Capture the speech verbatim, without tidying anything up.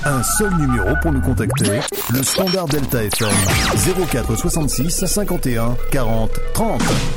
Un seul numéro pour nous contacter, le standard Delta F M, zéro quatre soixante-six cinquante et un quarante trente.